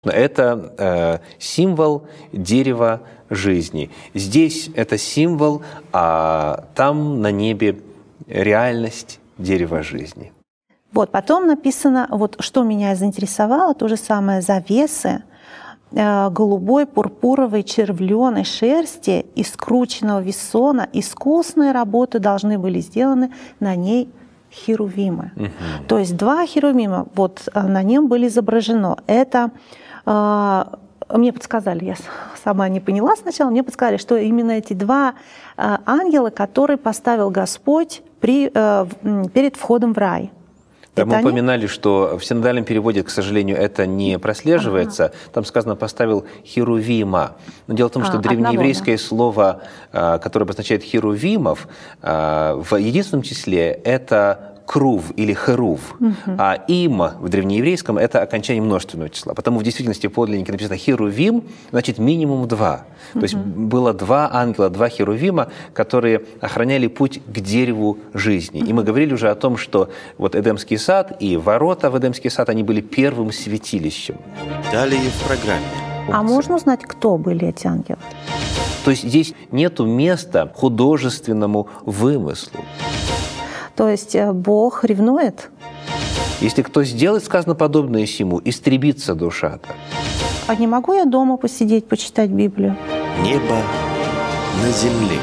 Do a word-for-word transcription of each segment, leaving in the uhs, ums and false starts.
Это э, символ дерева жизни. Здесь это символ, а там на небе реальность дерева жизни. Вот, потом написано, вот что меня заинтересовало, то же самое завесы э, голубой, пурпуровой, червленой шерсти из скрученного вессона, искусные работы должны были сделаны на ней херувимы. Угу. То есть два херувима вот на нем были изображено. Это мне подсказали, я сама не поняла сначала, мне подсказали, что именно эти два ангела, которые поставил Господь при, перед входом в рай. Да, мы упоминали, что в синодальном переводе, к сожалению, это не прослеживается. Ага. Там сказано «поставил херувима». Но дело в том, что а, древнееврейское одного, да. слово, которое обозначает херувимов, в единственном числе это крув или херув, угу. а им в древнееврейском это окончание множественного числа. Потому в действительности в подлиннике написано херувим, значит минимум два. Угу. То есть было два ангела, два херувима, которые охраняли путь к дереву жизни. Угу. И мы говорили уже о том, что вот Эдемский сад и ворота в Эдемский сад, они были первым святилищем. Далее в программе. А можно узнать, кто были эти ангелы? То есть здесь нету места художественному вымыслу. То есть Бог ревнует? Если кто сделает, сказано, подобное сему, истребится душа-то. А не могу я дома посидеть, почитать Библию? Небо на земле.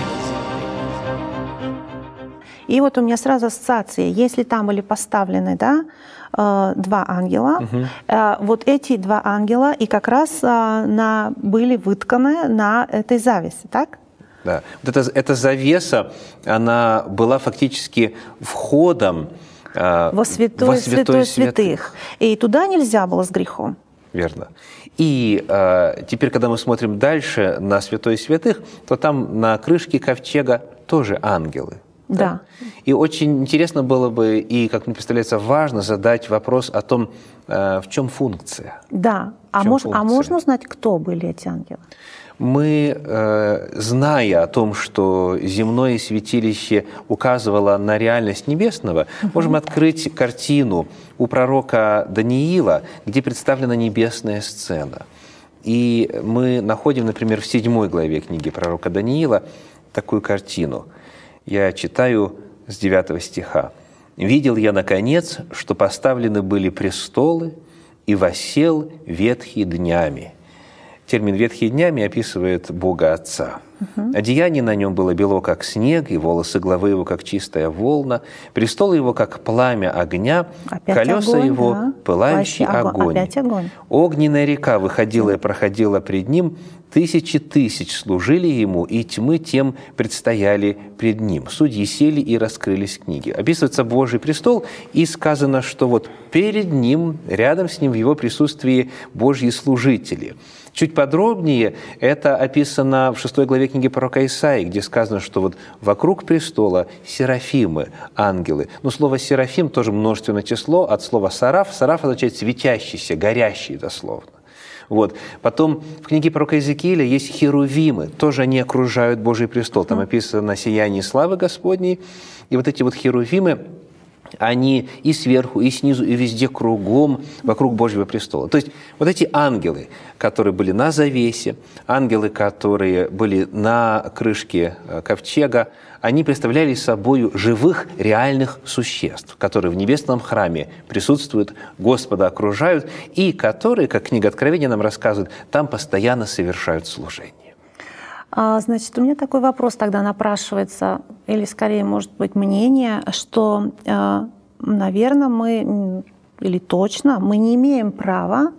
И вот у меня сразу ассоциация. Если там были поставлены, да, два ангела, угу. вот эти два ангела и как раз на, были вытканы на этой завесе, так? Да. Вот эта, эта завеса, она была фактически входом э, во святое, во святое святых. И туда нельзя было с грехом. Верно. И э, теперь, когда мы смотрим дальше на святое святых, то там на крышке ковчега тоже ангелы. Да. Да? И очень интересно было бы, и, как мне представляется, важно задать вопрос о том, э, в чем функция. Да. А, мож, функция. А можно узнать, кто были эти ангелы? Мы, э, зная о том, что земное святилище указывало на реальность небесного, угу. можем открыть картину у пророка Даниила, где представлена небесная сцена. И мы находим, например, в седьмой главе книги пророка Даниила такую картину. Я читаю с девятого стиха. «Видел я, наконец, что поставлены были престолы, и воссел ветхий днями». Термин «ветхий днями» описывает Бога Отца. Угу. Одеяние на нем было бело, как снег, и волосы главы его, как чистая волна, престол его, как пламя огня, опять колеса огонь, его, да. пылающий огонь. огонь. Огненная река выходила и проходила пред ним, тысячи тысяч служили ему, и тьмы тем предстояли пред ним. Судьи сели и раскрылись книги. Описывается Божий престол, и сказано, что вот перед ним, рядом с ним, в его присутствии Божьи служители. Чуть подробнее это описано в шестой главе книги пророка Исаии, где сказано, что вот вокруг престола серафимы, ангелы. Но слово «серафим» тоже множественное число от слова «сараф». «Сараф» означает «светящийся», «горящий» дословно. Вот. Потом в книге пророка Иезекииля есть херувимы, тоже они окружают Божий престол. Там описано «сияние славы Господней». И вот эти вот херувимы, они и сверху, и снизу, и везде кругом вокруг Божьего престола. То есть вот эти ангелы, которые были на завесе, ангелы, которые были на крышке ковчега, они представляли собой живых, реальных существ, которые в небесном храме присутствуют, Господа окружают, и которые, как книга Откровения нам рассказывает, там постоянно совершают служение. А, значит, у меня такой вопрос тогда напрашивается, или скорее, может быть, мнение, что, наверное, мы, или точно, мы не имеем права,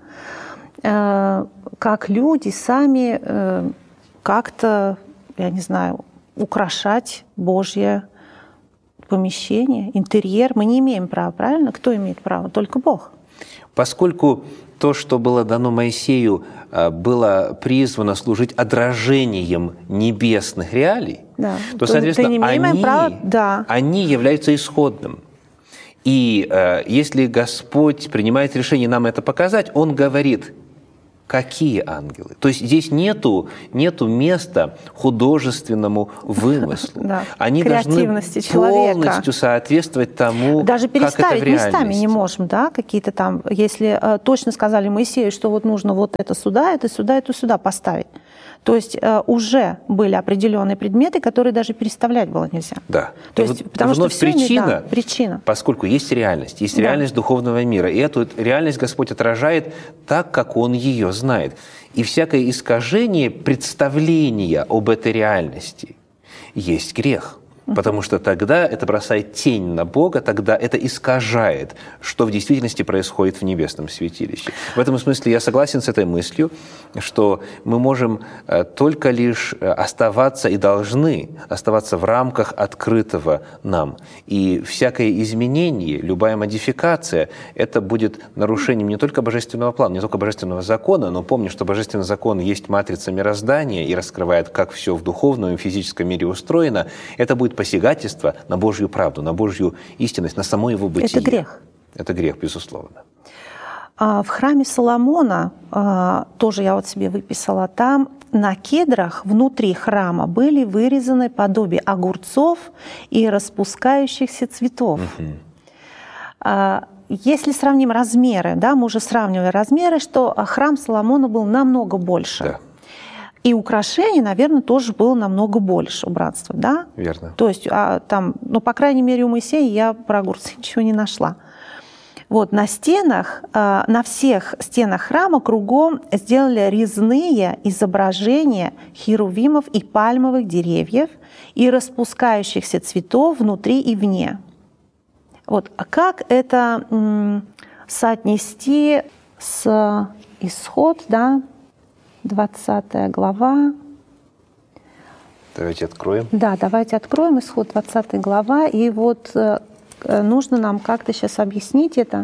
как люди, сами как-то, я не знаю, украшать Божье помещение, интерьер. Мы не имеем права, правильно? Кто имеет право? Только Бог. Поскольку то, что было дано Моисею, было призвано служить отражением небесных реалий, да. то, соответственно, они, права, да. они являются исходным. И э, если Господь принимает решение нам это показать, Он говорит: Какие ангелы? То есть здесь нету, нету места художественному вымыслу. Да, Они должны человека. полностью соответствовать тому, даже как это в переставить реальности. местами не можем, да, какие-то там, если э, точно сказали Моисею, что вот нужно вот это сюда, это сюда, это сюда поставить. То есть э, уже были определенные предметы, которые даже переставлять было нельзя. Да. То И есть, вот потому что вновь всё причина, не, да, причина, поскольку есть реальность, есть Да. реальность духовного мира, и эту реальность Господь отражает так, как Он ее знает. И всякое искажение представления об этой реальности есть грех. Потому что тогда это бросает тень на Бога, тогда это искажает, что в действительности происходит в небесном святилище. В этом смысле я согласен с этой мыслью, что мы можем только лишь оставаться и должны оставаться в рамках открытого нам. И всякое изменение, любая модификация, это будет нарушением не только божественного плана, не только божественного закона, но помни, что божественный закон есть матрица мироздания и раскрывает, как все в духовном и физическом мире устроено. Это будет посягательство на Божью правду, на Божью истинность, на само его бытие. Это грех. Это грех, безусловно. В храме Соломона, тоже я вот себе выписала, там на кедрах внутри храма были вырезаны подобие огурцов и распускающихся цветов. Угу. Если сравним размеры, да, мы уже сравнивали размеры, что храм Соломона был намного больше. Да. И украшений, наверное, тоже было намного больше убранства, да? Верно. То есть а, там, ну, по крайней мере, у Моисея я про огурцы ничего не нашла. Вот на стенах, а, на всех стенах храма кругом сделали резные изображения херувимов и пальмовых деревьев и распускающихся цветов внутри и вне. Вот. А как это м, соотнести с Исход, да? двадцатая глава. Давайте откроем. Да, давайте откроем Исход двадцатая глава. И вот э, нужно нам как-то сейчас объяснить это.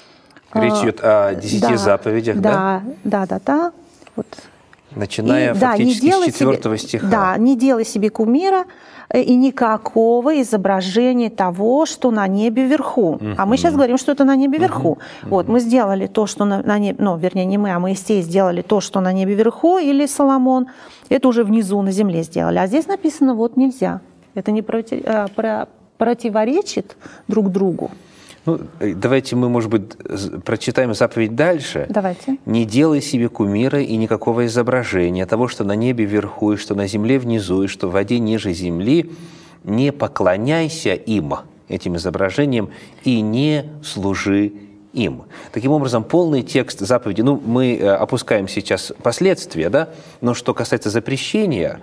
Речь идет о десяти да, заповедях, да? Да, да, да, да. Вот. Начиная и, фактически да, с четвертого себе, стиха. Да, не делай себе кумира и никакого изображения того, что на небе вверху. Uh-huh. А мы сейчас говорим, что это на небе вверху. Uh-huh. Вот, мы сделали то, что на, на небе, ну, вернее, не мы, а Моисей сделали то, что на небе вверху, или Соломон. Это уже внизу на земле сделали. А здесь написано, вот нельзя. Это не проти, а, про, противоречит друг другу. Ну, давайте мы, может быть, прочитаем заповедь дальше. Давайте. «Не делай себе кумира и никакого изображения того, что на небе вверху, и что на земле внизу, и что в воде ниже земли. Не поклоняйся им, этим изображениям, и не служи им». Таким образом, полный текст заповеди, ну, мы опускаем сейчас последствия, да, но что касается запрещения,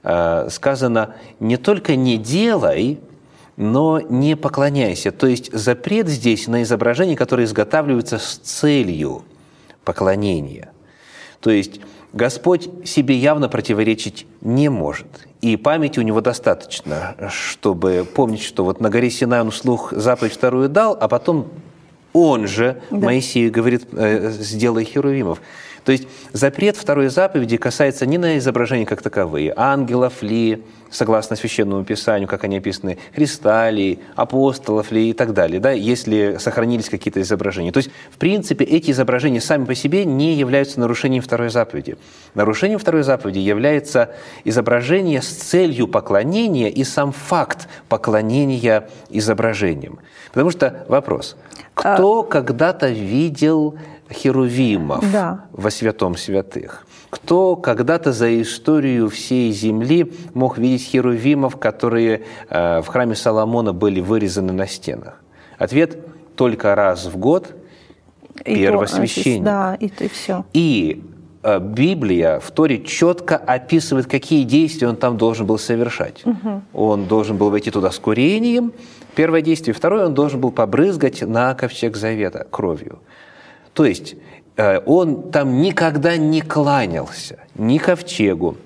сказано не только «не делай», но не поклоняйся. То есть запрет здесь на изображения, которые изготавливаются с целью поклонения. То есть Господь себе явно противоречить не может. И памяти у него достаточно, чтобы помнить, что вот на горе Синай он вслух заповедь вторую дал, а потом он же, да, Моисею говорит, сделай херувимов. То есть запрет второй заповеди касается не на изображения как таковые, ангелов ли, согласно Священному Писанию, как они описаны, Христа ли, апостолов ли и так далее, да, если сохранились какие-то изображения. То есть, в принципе, эти изображения сами по себе не являются нарушением второй заповеди. Нарушением второй заповеди является изображение с целью поклонения и сам факт поклонения изображениям. Потому что вопрос, кто а... когда-то видел херувимов, да, во святом святых? Кто когда-то за историю всей земли мог видеть херувимов, которые э, в храме Соломона были вырезаны на стенах? Ответ – только раз в год первосвященник. Да, и, и все. И э, Библия в Торе четко описывает, какие действия он там должен был совершать. Угу. Он должен был войти туда с курением, первое действие. Второе, он должен был побрызгать на ковчег завета кровью. То есть он там никогда не кланялся ни ковчегу,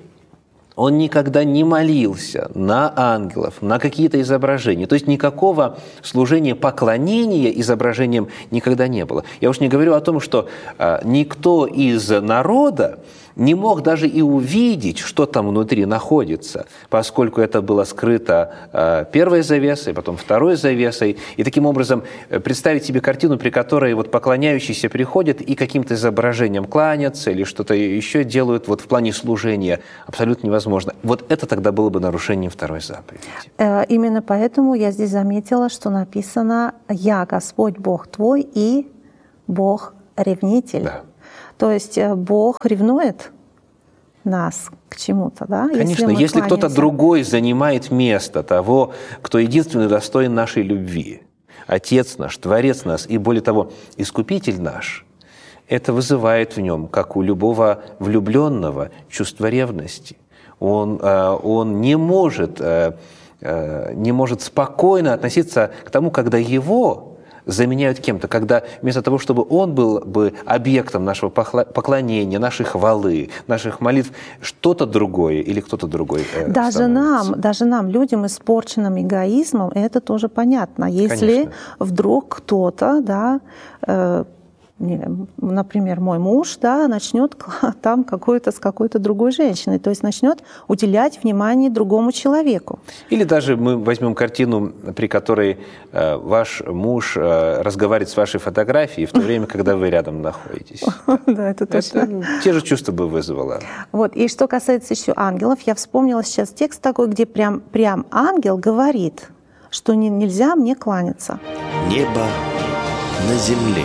он никогда не молился на ангелов, на какие-то изображения. То есть никакого служения поклонения изображениям никогда не было. Я уж не говорю о том, что никто из народа не мог даже и увидеть, что там внутри находится, поскольку это было скрыто э, первой завесой, потом второй завесой. И таким образом представить себе картину, при которой вот поклоняющиеся приходят и каким-то изображением кланятся или что-то еще делают вот в плане служения, абсолютно невозможно. Вот это тогда было бы нарушением второй заповеди. Именно поэтому я здесь заметила, что написано «Я Господь Бог твой и Бог ревнитель». Да. То есть Бог ревнует нас к чему-то, да? Конечно, если, если кто-то другой занимает место того, кто единственный достоин нашей любви, Отец наш, Творец нас и, более того, Искупитель наш, это вызывает в нем, как у любого влюбленного, чувство ревности. Он, он не может, не может спокойно относиться к тому, когда его заменяют кем-то, когда вместо того, чтобы он был бы объектом нашего поклонения, нашей хвалы, наших молитв, что-то другое или кто-то другой даже нам, даже нам, людям, испорченным эгоизмом, это тоже понятно. Если Конечно. Вдруг кто-то, да, э, например, мой муж, да, начнет там какой-то с какой-то другой женщиной, то есть начнет уделять внимание другому человеку. Или даже мы возьмем картину, при которой э, ваш муж э, разговаривает с вашей фотографией в то время, когда вы рядом находитесь. Да, это точно. Те же чувства бы вызвало. Вот. И что касается еще ангелов, я вспомнила сейчас текст такой, где прям, прям ангел говорит, что не, нельзя мне кланяться. Небо на земле.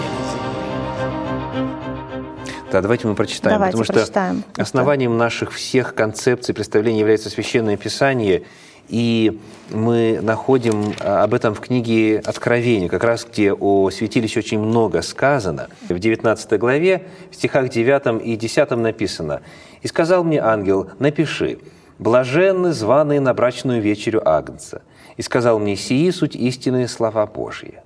Да, давайте мы прочитаем, давайте потому прочитаем. что основанием наших всех концепций, представлений является Священное Писание, и мы находим об этом в книге Откровения, как раз где о святилище очень много сказано. В девятнадцатой главе, в стихах девятом и десятом написано: «И сказал мне ангел: напиши, блаженны званые на брачную вечерю Агнца. И сказал мне: сии суть истинные слова Божьи.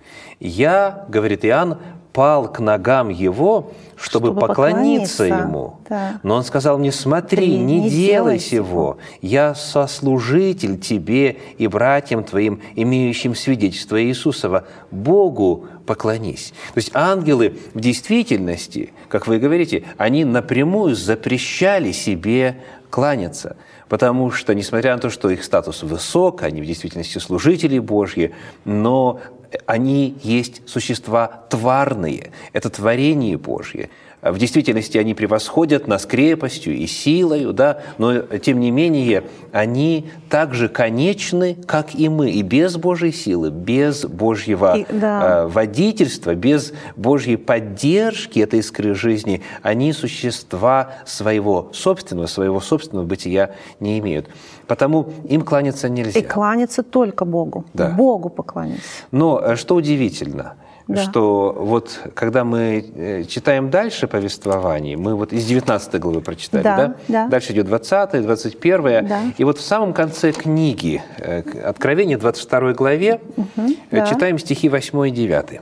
Я, говорит Иоанн, пал к ногам его, чтобы, чтобы поклониться, поклониться ему. Да. Но он сказал мне: смотри, Ты не, не делай сего. Я сослужитель тебе и братьям твоим, имеющим свидетельство Иисусова. Богу поклонись». То есть ангелы в действительности, как вы говорите, они напрямую запрещали себе кланяться. Потому что, несмотря на то, что их статус высок, они в действительности служители Божьи, но они есть существа тварные, это творение Божье. В действительности они превосходят нас крепостью и силою, да, но тем не менее они так же конечны, как и мы, и без Божьей силы, без Божьего и, да. водительства, без Божьей поддержки этой искры жизни, они существа своего собственного, своего собственного бытия не имеют. Потому им кланяться нельзя. И кланяться только Богу, да. Богу покланяться. Но что удивительно, да. что вот когда мы читаем дальше повествование, мы вот из девятнадцатой главы прочитали, да? Да? Да. Дальше идет двадцатая, двадцать первая, да. И вот в самом конце книги Откровения, двадцать второй главе, угу, да. читаем стихи восьмой и девятый.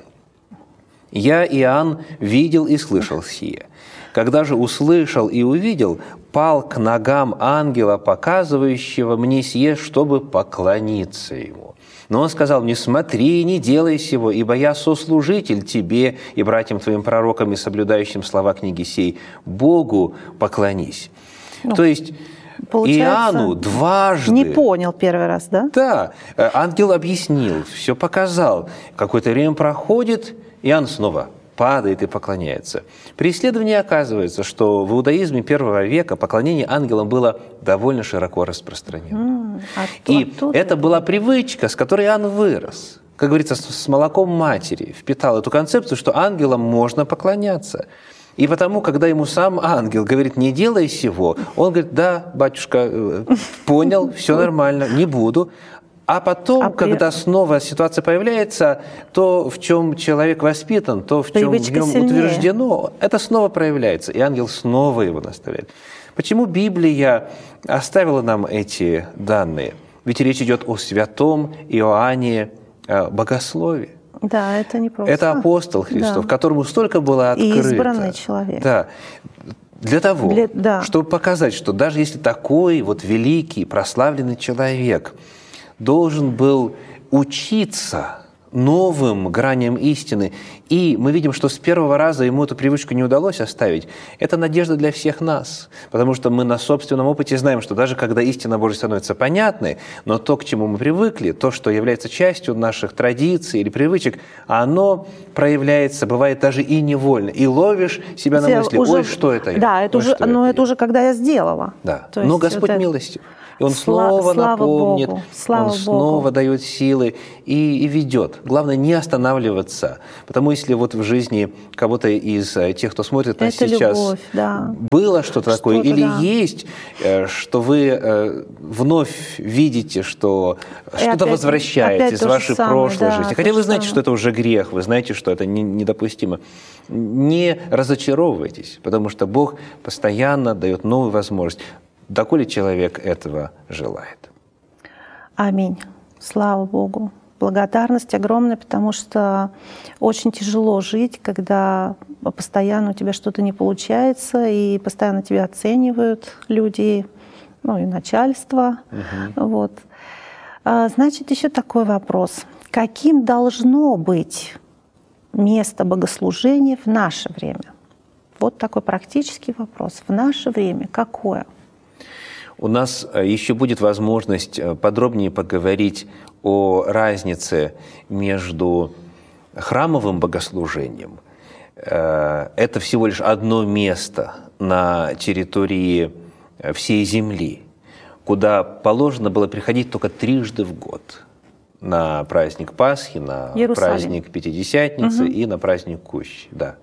«Я, Иоанн, видел и слышал сие. Когда же услышал и увидел, пал к ногам ангела, показывающего мне сие, чтобы поклониться ему. Но он сказал мне: смотри, не делай сего, ибо я сослужитель тебе и братьям твоим пророкам и соблюдающим слова книги сей. Богу поклонись». Ну, то есть Иоанну дважды... Не понял первый раз, да? Да. Ангел объяснил, все показал. Какое-то время проходит, Иоанн снова падает и поклоняется. При исследовании оказывается, что в иудаизме первого века поклонение ангелам было довольно широко распространено. Mm, а и оттуда... это была привычка, с которой Иоанн вырос. Как говорится, с молоком матери впитал эту концепцию, что ангелам можно поклоняться. И потому, когда ему сам ангел говорит: не делай сего, он говорит: да, батюшка, понял, все нормально, не буду. А потом, а при... когда снова ситуация появляется, то, в чем человек воспитан, то, в чем в нем сильнее. Утверждено, это снова проявляется, и ангел снова его наставляет. Почему Библия оставила нам эти данные? Ведь речь идет о святом Иоанне Богослове. Да, это не просто. Это апостол Христов, да. которому столько было открыто. И избранный человек. Да. Для того, Для... Да. чтобы показать, что даже если такой вот великий, прославленный человек должен был учиться новым граням истины. И мы видим, что с первого раза ему эту привычку не удалось оставить. Это надежда для всех нас, потому что мы на собственном опыте знаем, что даже когда истина Божья становится понятной, но то, к чему мы привыкли, то, что является частью наших традиций или привычек, оно проявляется, бывает даже и невольно. И ловишь себя на мысли, уже, ой, что это я? Да, это ой, уже, но это, это уже когда я сделала. Да. То Но есть Господь вот милостив. И Он Сла- снова слава напомнит, Богу, слава Он Богу. снова дает силы и, и ведет. Главное, не останавливаться. Потому если вот в жизни кого-то из тех, кто смотрит нас это сейчас, любовь, да. было что-то, что-то такое, или да. есть, что вы вновь видите, что и что-то опять, возвращается опять из вашей самое, прошлой да, жизни. Хотя вы знаете, самое. что это уже грех, вы знаете, что это недопустимо. Не разочаровывайтесь, потому что Бог постоянно дает новую возможность, доколе человек этого желает. Аминь. Слава Богу. Благодарность огромная, потому что очень тяжело жить, когда постоянно у тебя что-то не получается, и постоянно тебя оценивают люди, ну и начальство. Угу. Вот. Значит, еще такой вопрос. Каким должно быть место богослужения в наше время? Вот такой практический вопрос. В наше время какое? У нас еще будет возможность подробнее поговорить о разнице между храмовым богослужением. Это всего лишь одно место на территории всей земли, куда положено было приходить только трижды в год. На праздник Пасхи, на Иерусалим. Праздник Пятидесятницы угу. и на праздник Кущи. Да.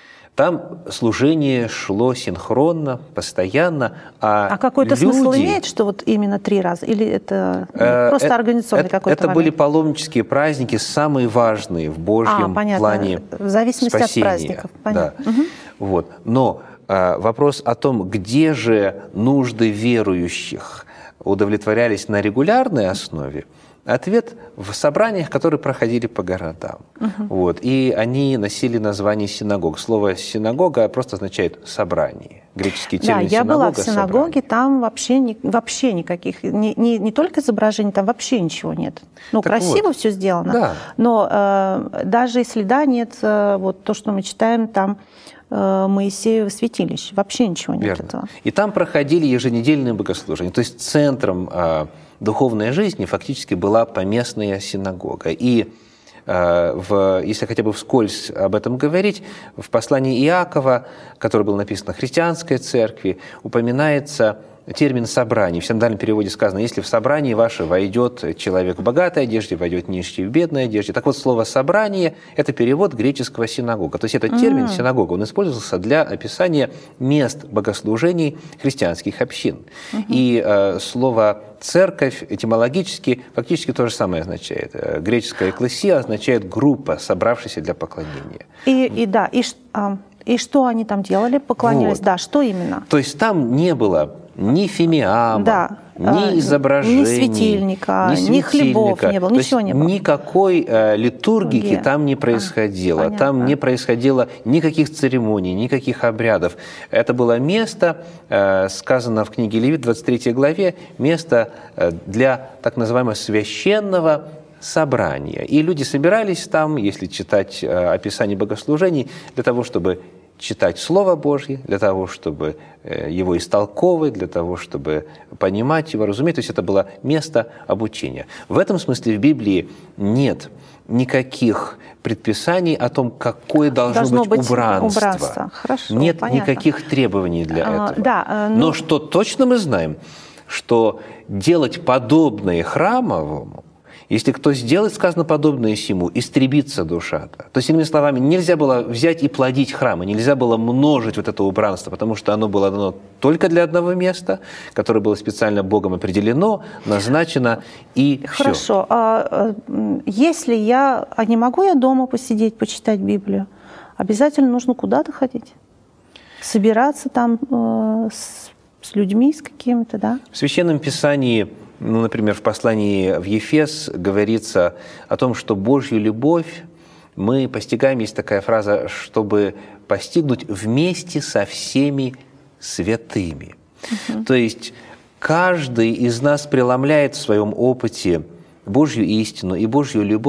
Там служение шло синхронно, постоянно, а А какой-то люди... смысл имеет, что вот именно три раза? Или это э, просто это, организационный это, какой-то Это момент? были паломнические праздники, самые важные в Божьем а, понятно. плане в зависимости спасения. от праздников. Понятно. Да. Угу. Вот. Но э, вопрос о том, где же нужды верующих удовлетворялись на регулярной основе, ответ в собраниях, которые проходили по городам. Uh-huh. Вот. И они носили название синагог. Слово «синагога» просто означает «собрание». Греческий термин «синагога». Да, я была в синагоге, собрание. Там вообще, не, вообще никаких, не, не, не только изображений, там вообще ничего нет. Ну, так красиво вот. Все сделано, да. но э, даже если да, нет, э, вот то, что мы читаем там, Моисеево святилище. Вообще ничего нет Верно. этого. И там проходили еженедельные богослужения. То есть центром э, духовной жизни фактически была поместная синагога. И э, в, если хотя бы вскользь об этом говорить, в послании Иакова, которое было написано христианской церкви, упоминается термин «собрание». В синодальном переводе сказано, если в собрании ваше войдет человек в богатой одежде, войдет нищий в бедной одежде. Так вот, слово «собрание» – это перевод греческого «синагога». То есть этот термин mm-hmm. «синагога», он использовался для описания мест богослужений христианских общин. Mm-hmm. И э, слово «церковь» этимологически фактически то же самое означает. Греческое «экклесия» означает «группа, собравшаяся для поклонения». И, и да, и, и что они там делали? Поклонялись? Вот. Да, что именно? То есть там не было ни фимиама, да. ни изображений, ни светильника, ни, светильника. ни хлебов не было, То ничего есть не было. Никакой э, литургики Литургия. там не происходило. А, там не происходило никаких церемоний, никаких обрядов. Это было место, э, сказано в книге Левит, двадцать третьей главе, место э, для так называемого священного собрания. И люди собирались там, если читать э, описание богослужений, для того, чтобы читать Слово Божье, для того, чтобы его истолковывать, для того, чтобы понимать его, разуметь. То есть это было место обучения. В этом смысле в Библии нет никаких предписаний о том, какое должно, должно быть, быть убранство. убранство. Хорошо, нет понятно. никаких требований для а, этого. Да, ну... Но что точно мы знаем, что делать подобное храмовому, если кто сделает, сказано, подобное сему, истребится душа-то. То есть, иными словами, нельзя было взять и плодить храмы, нельзя было множить вот это убранство, потому что оно было дано только для одного места, которое было специально Богом определено, назначено, и все. Хорошо. А если я... А не могу я дома посидеть, почитать Библию? Обязательно нужно куда-то ходить? Собираться там э, с, с людьми, с какими-то, да? В Священном Писании... Ну, например, в послании в Ефес говорится о том, что Божью любовь мы постигаем, есть такая фраза, чтобы постигнуть вместе со всеми святыми. Uh-huh. То есть каждый из нас преломляет в своем опыте Божью истину и Божью любовь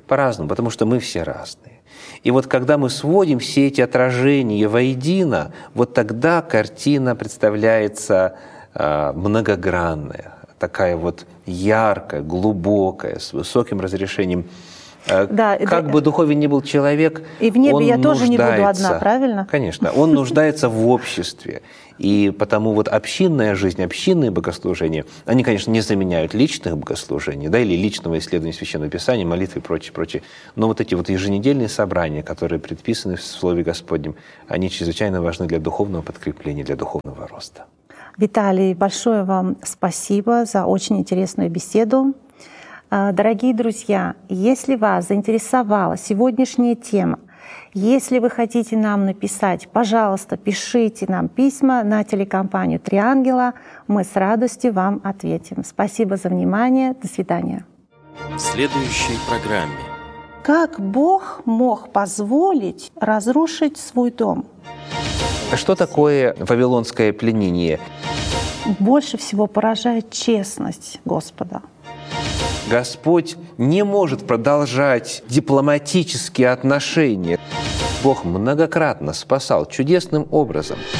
По-разному, потому что мы все разные. И вот когда мы сводим все эти отражения воедино, вот тогда картина представляется э, многогранная, такая вот яркая, глубокая, с высоким разрешением. Да, как да, бы духовен ни был человек, и в небе он я тоже не буду нуждается, одна, правильно? Конечно, он нуждается в обществе. И потому вот общинная жизнь, общинные богослужения, они, конечно, не заменяют личных богослужений, да, или личного исследования Священного Писания, молитвы и прочее, прочее. Но вот эти вот еженедельные собрания, которые предписаны в Слове Господнем, они чрезвычайно важны для духовного подкрепления, для духовного роста. Виталий, большое вам спасибо за очень интересную беседу. Дорогие друзья, если вас заинтересовала сегодняшняя тема, если вы хотите нам написать, пожалуйста, пишите нам письма на телекомпанию «Три ангела». Мы с радостью вам ответим. Спасибо за внимание. До свидания. В следующей программе. Как Бог мог позволить разрушить свой дом? Что такое вавилонское пленение? Больше всего поражает честность Господа. Господь не может продолжать дипломатические отношения. Бог многократно спасал чудесным образом.